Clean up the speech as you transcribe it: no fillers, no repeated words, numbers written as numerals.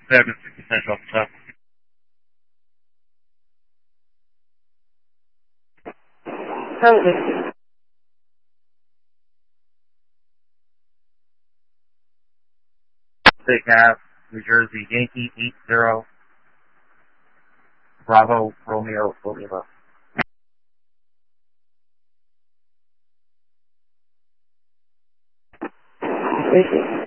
7% off the top. Perfect. Big Ave, New Jersey, Yankee 80, Bravo, Romeo, Lima. Thank you.